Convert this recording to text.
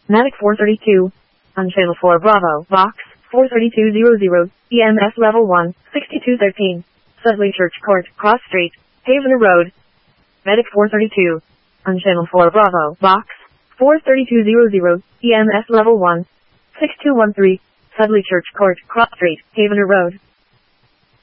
Medic 432. On channel 4 Bravo, box 43200, EMS level 1, 6213. Sudley Church Court, Cross Street, Havener Road. Medic 432. On channel 4 Bravo, box 43200, EMS level 1, 6213. Sudley Church Court, Cross Street, Havener Road.